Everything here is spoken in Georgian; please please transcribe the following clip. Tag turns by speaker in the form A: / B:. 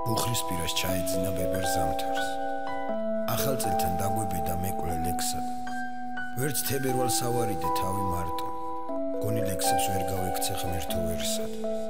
A: უხრისპირას ჩაეძინა ვებერ ზამთარს. ახალ წელთან დაგვებედა მეკლე ლექსად. ვერც თებერვალს ავარიდე თავი მარტო. გონი ლექსებს ვერ გავექცე ღმერთო ვერსად.